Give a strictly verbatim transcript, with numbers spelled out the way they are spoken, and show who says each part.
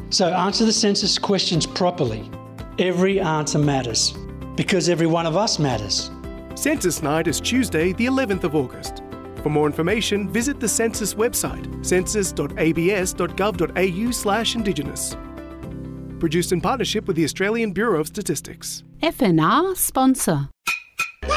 Speaker 1: So answer the census questions properly. Every answer matters, because every one of us matters.
Speaker 2: Census Night is Tuesday, the eleventh of August. For more information, visit the Census website, census dot a b s dot gov dot a u slash Indigenous. Produced in partnership with the Australian Bureau of Statistics.
Speaker 3: F N R sponsor.